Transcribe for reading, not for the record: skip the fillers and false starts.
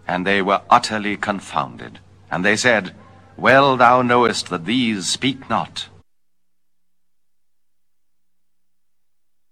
And they were utterly confounded. And they said, Well, thou knowest that these speak not.